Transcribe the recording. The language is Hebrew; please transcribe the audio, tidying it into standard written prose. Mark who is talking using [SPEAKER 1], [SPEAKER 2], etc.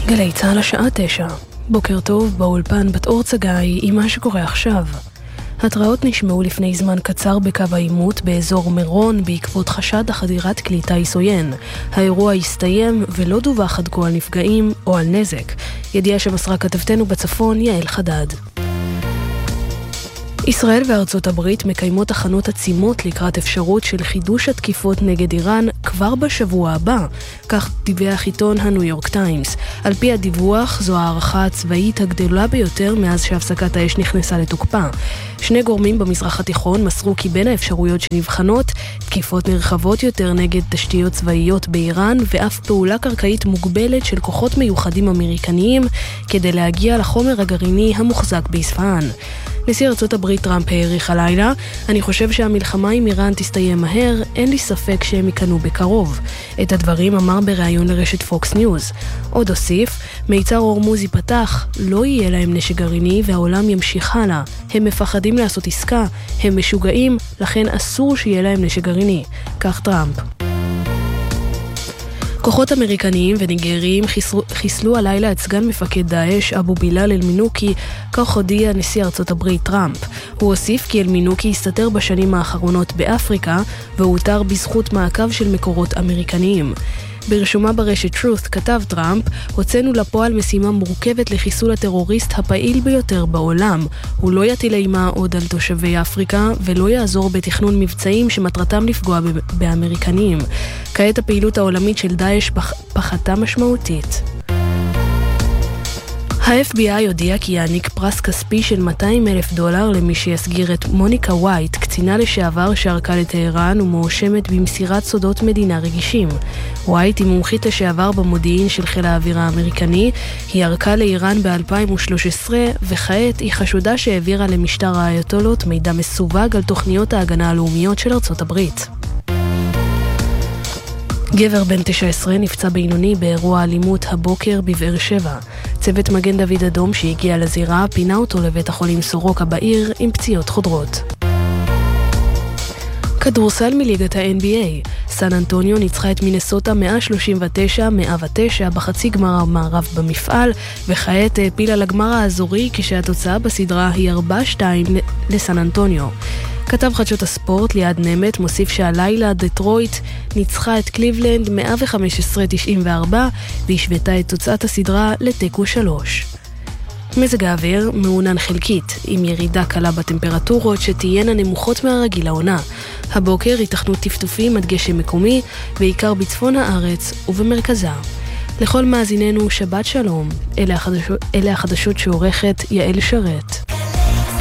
[SPEAKER 1] גלי צהל השעה 9. בוקר טוב, באולפן בת אור צגאי עם מה שקורה עכשיו. התראות נשמעו לפני זמן קצר בקו העימות באזור מירון בעקבות חשד החדירת כלי טיס עוין. האירוע הסתיים ולא דווח עד כה על נפגעים או על נזק. ידיעה שמסרה כתבתנו בצפון יעל חדד. ישראל וארצות הברית מקיימות הכנות עצימות לקראת אפשרות של חידוש התקיפות נגד איראן כבר בשבוע הבא, כך דיווח עיתון הניו יורק טיימס. על פי הדיווח, זו הערכה הצבאית הגדולה ביותר מאז שהפסקת האש נכנסה לתוקפה. שני גורמים במזרח התיכון מסרו כי בין האפשרויות שנבחנות, תקיפות נרחבות יותר נגד תשתיות צבאיות באיראן, ואף פעולה קרקעית מוגבלת של כוחות מיוחדים אמריקניים כדי להגיע לחומר הגרעיני המוחזק באספהאן. נשיא ארצות הברית טראמפ העריך הלילה, אני חושב שהמלחמה עם איראן תסתיים מהר, אין לי ספק שהם יקנו בקרוב. את הדברים אמר בריאיון לרשת פוקס ניוז. עוד הוסיף, מיצר הורמוז ייפתח, לא יהיה להם נשק גרעיני והעולם ימשיך הלאה. הם מפחדים לעשות עסקה, הם משוגעים, לכן אסור שיהיה להם נשק גרעיני. כך טראמפ. כוחות אמריקניים וניגריים חיסלו הלילה את סגן מפקד דאעש אבו בילאל אל-מינוקי, כך הודיע נשיא ארצות הברית טראמפ. הוא הוסיף כי אל-מינוקי הסתתר בשנים האחרונות באפריקה, והוא הותר בזכות מעקב של מקורות אמריקניים. ברשומה ברשת Truth כתב טראמפ, הוצאנו לפועל משימה מורכבת לחיסול הטרוריסט הפעיל ביותר בעולם. הוא לא יטיל אימה עוד על תושבי אפריקה ולא יעזור בתכנון מבצעים שמטרתם לפגוע באמריקנים. כעת הפעילות העולמית של דאעש פחתה משמעותית. ה-FBI הודיע כי יעניק פרס כספי של $200,000 למי שיסגיר את מוניקה ווייט, קצינה לשעבר שערקה לטהרן ומואשמת במסירת סודות מדינה רגישים. ווייט היא מומחית לשעבר במודיעין של חיל האוויר האמריקני, היא ערקה לאיראן ב-2013 וכעת היא חשודה שהעבירה למשטר האייתולות מידע מסווג על תוכניות ההגנה הלאומיות של ארצות הברית. גבר בן 19 נפצע בינוני באירוע אלימות הבוקר בבאר שבע. צוות מגן דוד אדום שהגיע לזירה פינה אותו לבית החולים סורוקה בעיר עם פציעות חודרות. כדורסל מליגת ה-NBA. סן אנטוניו ניצחה את מינסוטה 139-109 בחצי גמר המערב במפעל, וכעת העפילה לגמר האזורי כשהתוצאה בסדרה היא 4-2 לסן אנטוניו. כתב חדשות הספורט ליעד נמת מוסיף שהלילה דטרויט ניצחה את קליבלנד 115-94 והשוותה את תוצאת הסדרה לתיקו 3. מזג האוויר מעונן חלקית, עם ירידה קלה בטמפרטורות שתהיינה נמוכות מהרגיל לעונה. הבוקר ייתכנו טפטופים עד גשם מקומי, בעיקר בצפון הארץ ובמרכזה. לכל מאזיננו שבת שלום, אלה החדשות שעורכת יעל שרת.